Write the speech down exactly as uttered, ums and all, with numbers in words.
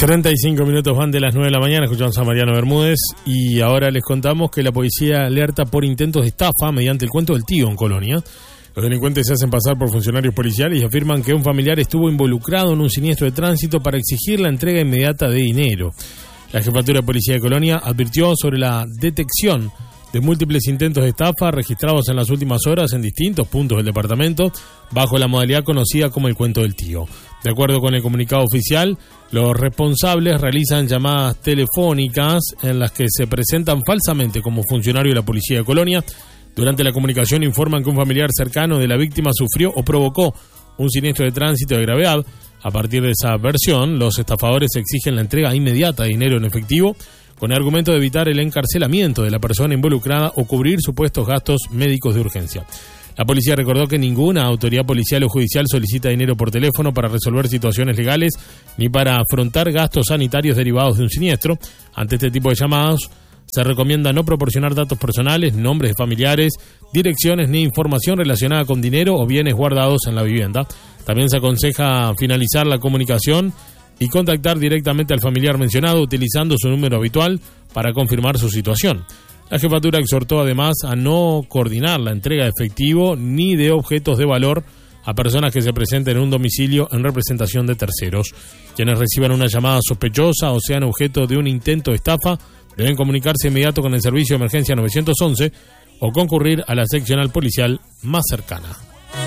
treinta y cinco minutos van de las nueve de la mañana, escuchamos a Mariano Bermúdez y ahora les contamos que la policía alerta por intentos de estafa mediante el cuento del tío en Colonia. Los delincuentes se hacen pasar por funcionarios policiales y afirman que un familiar estuvo involucrado en un siniestro de tránsito para exigir la entrega inmediata de dinero. La Jefatura de Policía de Colonia advirtió sobre la detección de múltiples intentos de estafa registrados en las últimas horas en distintos puntos del departamento bajo la modalidad conocida como el cuento del tío. De acuerdo con el comunicado oficial, los responsables realizan llamadas telefónicas en las que se presentan falsamente como funcionario de la Policía de Colonia. Durante la comunicación informan que un familiar cercano de la víctima sufrió o provocó un siniestro de tránsito de gravedad. A partir de esa versión, los estafadores exigen la entrega inmediata de dinero en efectivo con el argumento de evitar el encarcelamiento de la persona involucrada o cubrir supuestos gastos médicos de urgencia. La policía recordó que ninguna autoridad policial o judicial solicita dinero por teléfono para resolver situaciones legales ni para afrontar gastos sanitarios derivados de un siniestro. Ante este tipo de llamados, se recomienda no proporcionar datos personales, nombres de familiares, direcciones ni información relacionada con dinero o bienes guardados en la vivienda. También se aconseja finalizar la comunicación y contactar directamente al familiar mencionado utilizando su número habitual para confirmar su situación. La jefatura exhortó además a no coordinar la entrega de efectivo ni de objetos de valor a personas que se presenten en un domicilio en representación de terceros. Quienes reciban una llamada sospechosa o sean objeto de un intento de estafa deben comunicarse inmediato con el servicio de emergencia nueve once o concurrir a la seccional policial más cercana.